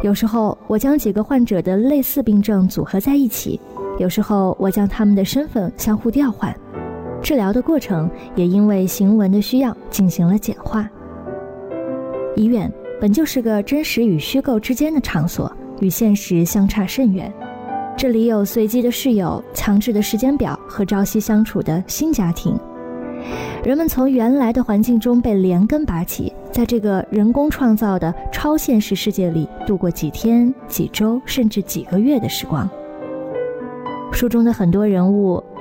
有时候我将几个患者的类似病症组合在一起，有时候我将他们的身份相互调换。治疗的过程也因为行文的需要进行了简化。医院本就是个真实与虚构之间的场所，与现实相差甚远。这里有随机的室友、强制的时间表和朝夕相处的新家庭。人们从原来的环境中被连根拔起，在这个人工创造的超现实世界里度过几天、几周甚至几个月的时光。书中的很多人物